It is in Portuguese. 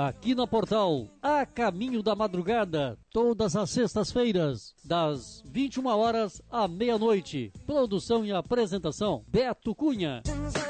aqui na Portal, a caminho da madrugada, todas as sextas-feiras, das 21 horas à meia-noite. Produção e apresentação, Beto Cunha.